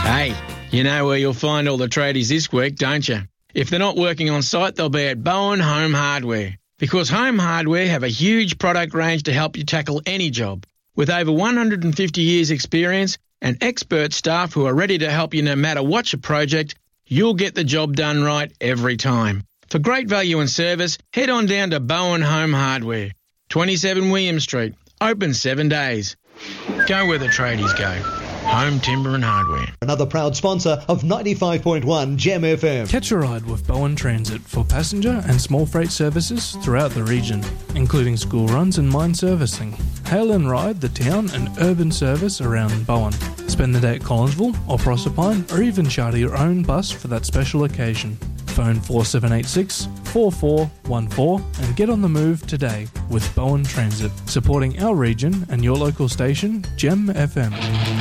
Hey, you know where you'll find all the tradies this week, don't you? If they're not working on site, they'll be at Bowen Home Hardware. Because Home Hardware have a huge product range to help you tackle any job. With over 150 years experience and expert staff who are ready to help you no matter what's your project, you'll get the job done right every time. For great value and service, head on down to Bowen Home Hardware, 27 William Street, open 7 days. Go where the tradies go. Home Timber and Hardware. Another proud sponsor of 95.1 Gem FM. Catch a ride with Bowen Transit for passenger and small freight services throughout the region, including school runs and mine servicing. Hail and ride the town and urban service around Bowen. Spend the day at Collinsville or Proserpine, or even charter your own bus for that special occasion. Phone 4786 4414 and get on the move today with Bowen Transit, supporting our region and your local station, Gem FM.